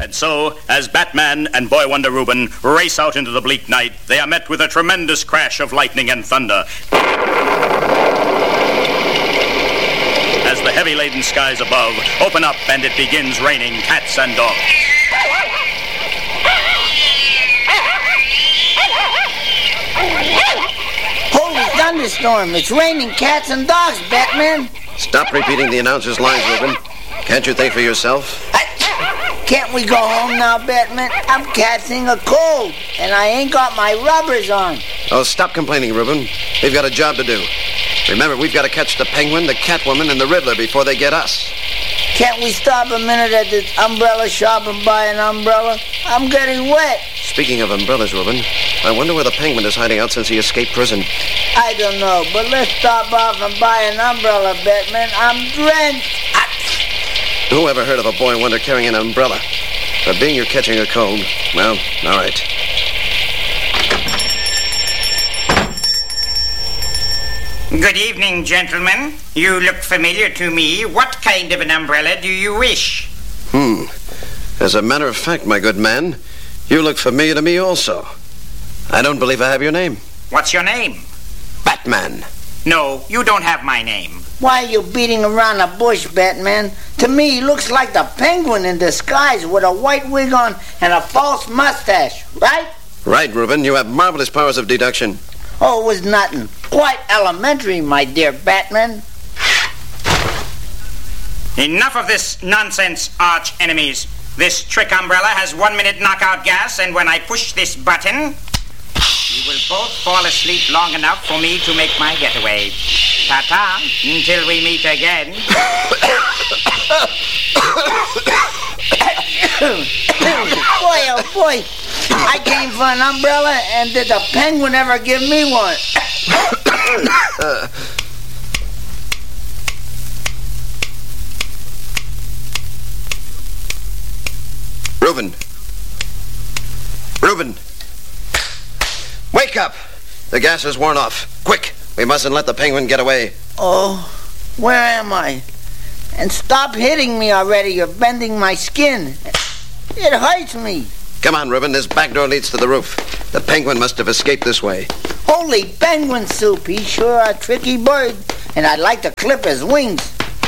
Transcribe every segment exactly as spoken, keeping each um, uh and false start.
And so, as Batman and Boy Wonder Reuben race out into the bleak night, they are met with a tremendous crash of lightning and thunder. As the heavy-laden skies above open up and it begins raining cats and dogs. Holy thunderstorm, it's raining cats and dogs, Batman. Stop repeating the announcer's lines, Reuben. Can't you think for yourself? I, can't we go home now, Batman? I'm catching a cold, and I ain't got my rubbers on. Oh, stop complaining, Reuben. We've got a job to do. Remember, we've got to catch the Penguin, the Catwoman, and the Riddler before they get us. Can't we stop a minute at this umbrella shop and buy an umbrella? I'm getting wet. Speaking of umbrellas, Reuben, I wonder where the Penguin is hiding out since he escaped prison. I don't know, but let's stop off and buy an umbrella, Batman. I'm drenched. Ah. Who ever heard of a boy wonder carrying an umbrella? But being you're catching a cold, well, all right. Good evening, gentlemen. You look familiar to me. What kind of an umbrella do you wish? Hmm. As a matter of fact, my good man, you look familiar to me also. I don't believe I have your name. What's your name? Batman. No, you don't have my name. Why are you beating around the bush, Batman? To me, he looks like the Penguin in disguise with a white wig on and a false mustache, right? Right, Reuben. You have marvelous powers of deduction. Oh, it was nothing. Quite elementary, my dear Batman. Enough of this nonsense, arch enemies. This trick umbrella has one minute knockout gas, and when I push this button, you will both fall asleep long enough for me to make my getaway. Ta-ta, until we meet again. Boy, oh boy, I came for an umbrella, and did the Penguin ever give me one? uh. Reuben. Reuben. Wake up! The gas is worn off. Quick! We mustn't let the Penguin get away. Oh, where am I? And stop hitting me already. You're bending my skin. It hurts me. Come on, Reuben. This back door leads to the roof. The Penguin must have escaped this way. Holy penguin soup. He's sure a tricky bird. And I'd like to clip his wings.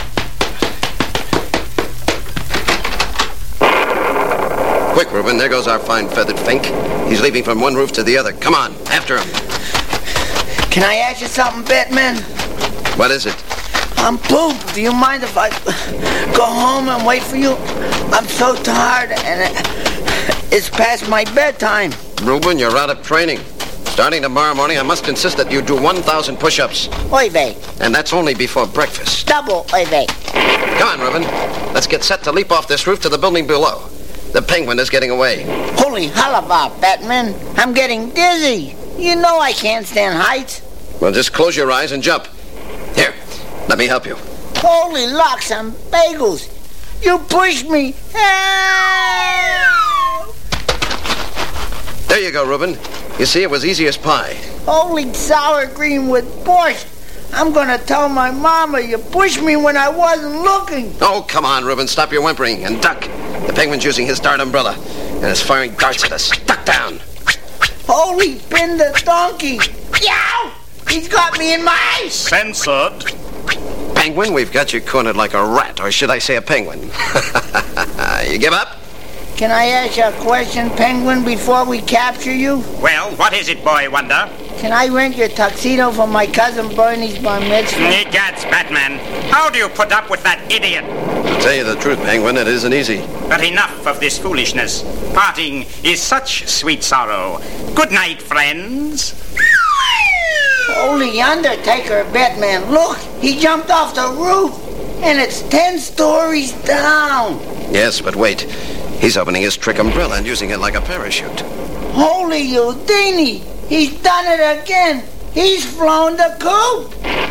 Quick, Reuben. There goes our fine feathered Fink. He's leaping from one roof to the other. Come on, after him. Can I ask you something, Batman? What is it? I'm pooped. Do you mind if I go home and wait for you? I'm so tired, and it's past my bedtime. Reuben, you're out of training. Starting tomorrow morning, I must insist that you do one thousand push-ups. Oy vey. And that's only before breakfast. Double oy vey. Come on, Reuben. Let's get set to leap off this roof to the building below. The Penguin is getting away. Holy hullabaloo, Batman. I'm getting dizzy. You know I can't stand heights. Well, just close your eyes and jump. Here, let me help you. Holy locks and bagels. You pushed me. Help! There you go, Reuben. You see, it was easy as pie. Holy sour cream with borscht. I'm going to tell my mama you pushed me when I wasn't looking. Oh, come on, Reuben. Stop your whimpering and duck. The Penguin's using his dart umbrella and is firing darts at us. Duck down. Holy pin the donkey. Yow! He's got me in my eyes. Censored. Penguin, we've got you cornered like a rat, or should I say a penguin. You give up? Can I ask you a question, Penguin, before we capture you? Well, what is it, Boy Wonder? Can I rent your tuxedo for my cousin Bernie's bar mitzvah? Egads, Batman. How do you put up with that idiot? To tell you the truth, Penguin, it isn't easy. But enough of this foolishness. Parting is such sweet sorrow. Good night, friends. Holy Undertaker, Batman. Look, he jumped off the roof. And it's ten stories down. Yes, but wait. He's opening his trick umbrella and using it like a parachute. Holy Houdini! He's done it again. He's flown the coop.